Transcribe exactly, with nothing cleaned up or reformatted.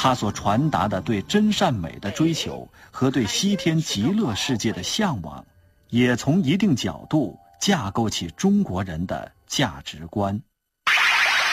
他所传达的对真善美的追求和对西天极乐世界的向往，也从一定角度架构起中国人的价值观。